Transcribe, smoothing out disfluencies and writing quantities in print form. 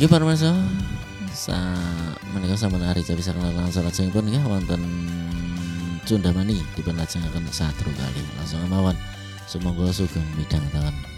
Nggih pamirsa, menika sampun hari Jawi sareng langsung lajengipun nggih wonten Cundamani dipun lajengaken satru kali langsung mawon sumangga sugeng midhangetaken.